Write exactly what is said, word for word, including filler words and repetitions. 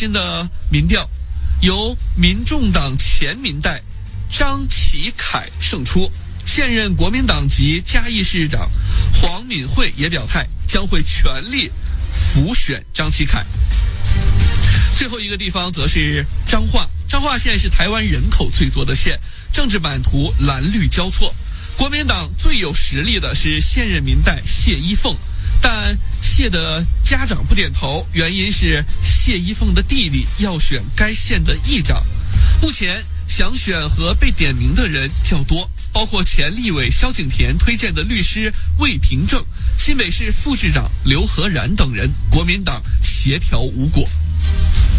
新的民调，由民众党前民代张启凯胜出。现任国民党籍嘉义市长黄敏惠也表态，将会全力辅选张启凯。最后一个地方则是彰化，彰化县是台湾人口最多的县，政治版图蓝绿交错。国民党最有实力的是现任民代谢依凤，但谢的家长不点头，原因是谢依凤的弟弟要选该县的议长。目前想选和被点名的人较多，包括前立委萧景田推荐的律师魏平正、新北市副市长刘和然等人，国民党协调无果。